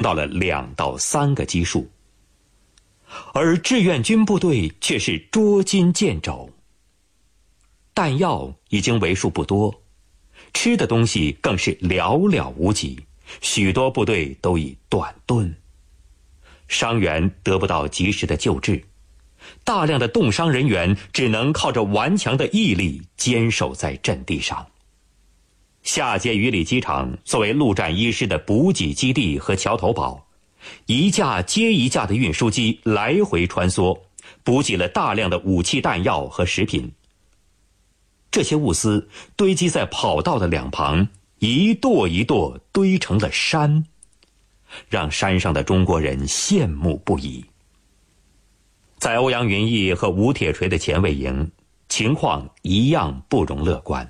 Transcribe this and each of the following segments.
到了2到3个基数，而志愿军部队却是捉襟见肘，弹药已经为数不多，吃的东西更是寥寥无几，许多部队都已断顿，伤员得不到及时的救治，大量的冻伤人员只能靠着顽强的毅力坚守在阵地上。下碣隅里机场作为陆战一师的补给基地和桥头堡，一架接一架的运输机来回穿梭，补给了大量的武器弹药和食品。这些物资堆积在跑道的两旁，一垛一垛堆成了山，让山上的中国人羡慕不已。在欧阳云逸和吴铁锤的前卫营，情况一样不容乐观。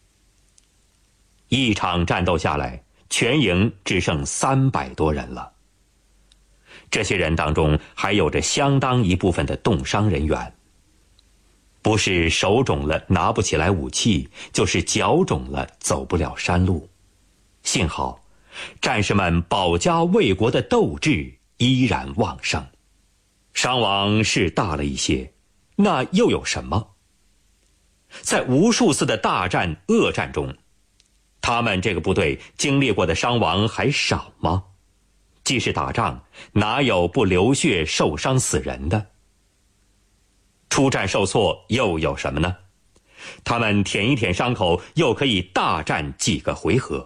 一场战斗下来，全营只剩300多人了。这些人当中还有着相当一部分的冻伤人员，不是手肿了拿不起来武器，就是脚肿了走不了山路。幸好战士们保家卫国的斗志依然旺盛。伤亡是大了一些，那又有什么？在无数次的大战恶战中，他们这个部队经历过的伤亡还少吗？即使打仗，哪有不流血受伤死人的？出战受挫又有什么呢？他们舔一舔伤口，又可以大战几个回合。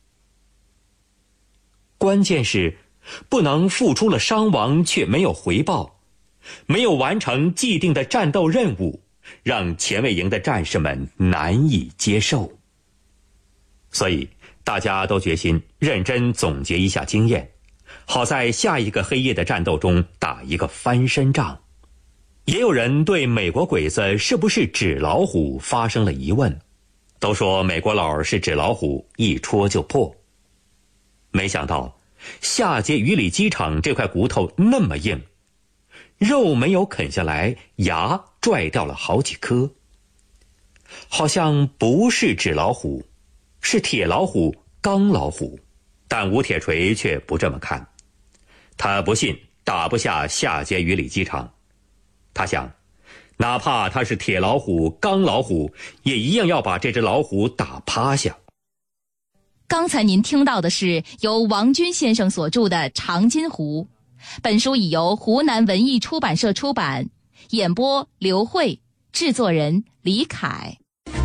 关键是不能付出了伤亡却没有回报，没有完成既定的战斗任务，让前卫营的战士们难以接受。所以大家都决心认真总结一下经验，好在下一个黑夜的战斗中打一个翻身仗。也有人对美国鬼子是不是纸老虎发生了疑问，都说美国佬是纸老虎，一戳就破。没想到下碣隅里机场这块骨头那么硬，肉没有啃下来，牙拽掉了好几颗。好像不是纸老虎，是铁老虎、钢老虎，但吴铁锤却不这么看。他不信打不下下碣隅里机场，他想，哪怕他是铁老虎、钢老虎，也一样要把这只老虎打趴下。 刚才您听到的是由王军先生所著的《长津湖》，本书已由湖南文艺出版社出版，演播刘慧，制作人李凯。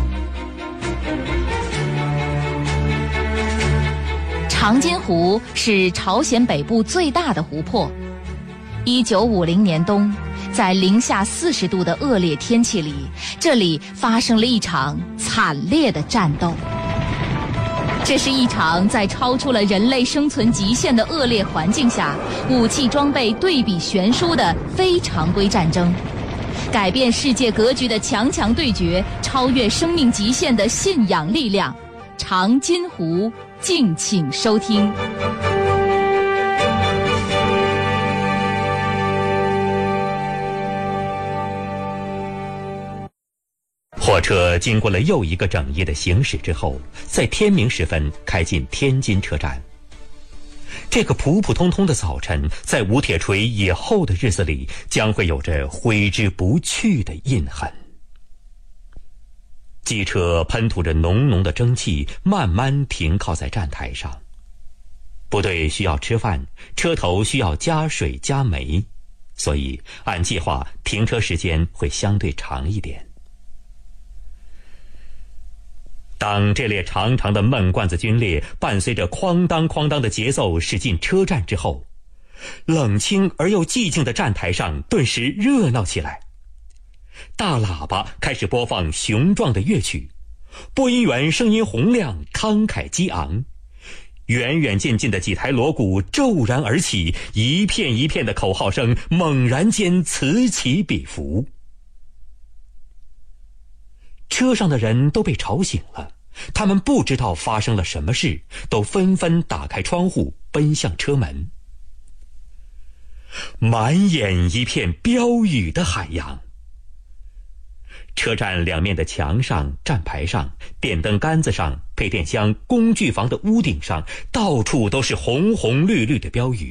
长津湖是朝鲜北部最大的湖泊。1950年冬，在零下40度的恶劣天气里，这里发生了一场惨烈的战斗。这是一场在超出了人类生存极限的恶劣环境下，武器装备对比悬殊的非常规战争，改变世界格局的强强对决，超越生命极限的信仰力量。长津湖，敬请收听。 火车经过了又一个整夜的行驶之后，在天明时分开进天津车站。这个普普通通的早晨，在吴铁锤以后的日子里，将会有着挥之不去的印痕。机车喷吐着浓浓的蒸汽，慢慢停靠在站台上。部队需要吃饭，车头需要加水加煤，所以按计划停车时间会相对长一点。当这列长长的闷罐子军列伴随着哐当哐当的节奏驶进车站之后，冷清而又寂静的站台上顿时热闹起来。大喇叭开始播放雄壮的乐曲，播音员声音洪亮，慷慨激昂。远远近近的几台锣鼓骤然而起，一片一片的口号声猛然间此起彼伏。车上的人都被吵醒了，他们不知道发生了什么事，都纷纷打开窗户奔向车门。满眼一片标语的海洋。车站两面的墙上、站牌上、电灯杆子上、配电箱、工具房的屋顶上，到处都是红红绿绿的标语。